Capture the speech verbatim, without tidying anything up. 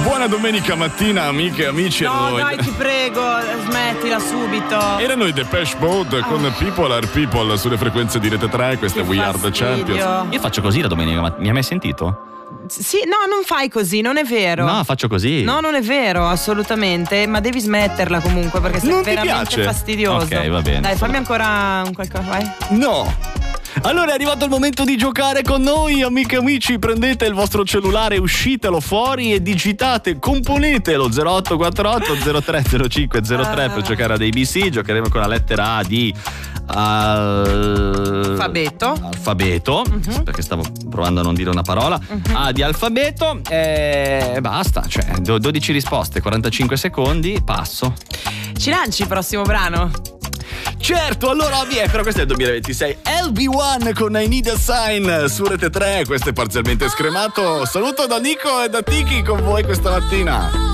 Buona domenica mattina, amiche e amici. No, erano dai, ti prego, smettila subito. Erano i Depeche Mode con People Are People sulle frequenze di Rete tre. Questa è We Are The Champions. Io faccio così la domenica, ma mi hai mai sentito? Sì, no, non fai così, non è vero. No, faccio così. No, non è vero, assolutamente. Ma devi smetterla comunque, perché sei Non ti veramente piace? fastidioso. Ok, va bene. Dai, fammi ancora un qualcosa, vai. No. Allora è arrivato il momento di giocare con noi, amiche e amici. Prendete il vostro cellulare, uscitelo fuori e digitate, componete lo zero otto quattro otto zero tre zero cinque zero tre per giocare ad A B C. Giocheremo con la lettera A di uh, Alfabeto. Alfabeto, uh-huh. Perché stavo provando a non dire una parola. Uh-huh. A di alfabeto e basta, cioè dodici risposte, quarantacinque secondi, passo. Ci lanci il prossimo brano? Certo, allora via, però questo è il duemilaventisei. L B uno con I Need a Sign su Rete tre. Questo è parzialmente scremato. Saluto da Nico e da Tiki con voi questa mattina.